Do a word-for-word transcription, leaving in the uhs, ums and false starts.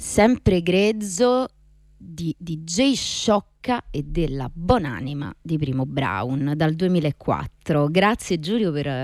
Sempre grezzo di D J Sciocca e della Bonanima di Primo Brown dal duemilaquattro. Grazie Giulio per